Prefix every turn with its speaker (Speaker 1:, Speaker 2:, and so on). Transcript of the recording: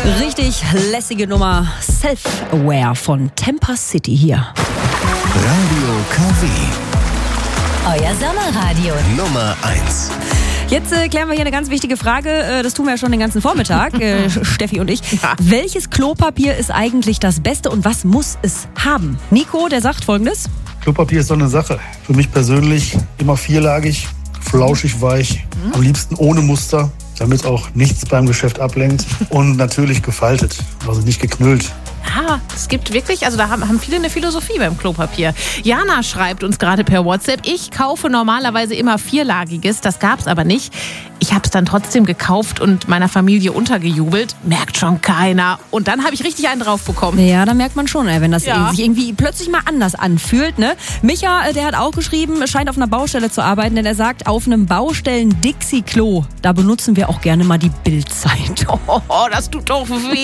Speaker 1: Richtig lässige Nummer. Self-Aware von Temper City hier.
Speaker 2: Radio KW.
Speaker 3: Euer Sommerradio.
Speaker 2: Nummer 1.
Speaker 1: Jetzt klären wir hier eine ganz wichtige Frage. Das tun wir ja schon den ganzen Vormittag, Steffi und ich. Welches Klopapier ist eigentlich das Beste und was muss es haben? Nico, der sagt Folgendes.
Speaker 4: Klopapier ist so eine Sache. Für mich persönlich immer vierlagig, flauschig weich, am liebsten ohne Muster, damit auch nichts beim Geschäft ablenkt und natürlich gefaltet, also nicht geknüllt.
Speaker 5: Ja, es gibt wirklich, also da haben viele eine Philosophie beim Klopapier. Jana schreibt uns gerade per WhatsApp, ich kaufe normalerweise immer vierlagiges, das gab's aber nicht. Ich habe es dann trotzdem gekauft und meiner Familie untergejubelt. Merkt schon keiner. Und dann habe ich richtig einen drauf bekommen.
Speaker 1: Ja, da merkt man schon, wenn das sich irgendwie plötzlich mal anders anfühlt. Ne? Micha, der hat auch geschrieben, scheint auf einer Baustelle zu arbeiten, denn er sagt, auf einem Baustellen-Dixie-Klo, da benutzen wir auch gerne mal die Bildzeitung.
Speaker 5: Oh, das tut doch weh.